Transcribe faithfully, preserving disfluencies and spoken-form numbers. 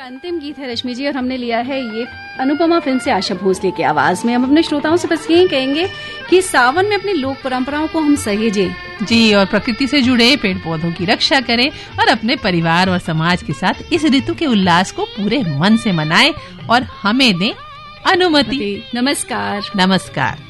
अंतिम गीत है रश्मि जी, और हमने लिया है ये अनुपमा फिल्म से आशा भोसले की आवाज में। हम अपने श्रोताओं से बस यही कहेंगे कि सावन में अपनी लोक परंपराओं को हम सहेजें जी, और प्रकृति से जुड़े पेड़ पौधों की रक्षा करें और अपने परिवार और समाज के साथ इस ऋतु के उल्लास को पूरे मन से मनाएं और हमें दें अनुमति। नमस्कार। नमस्कार।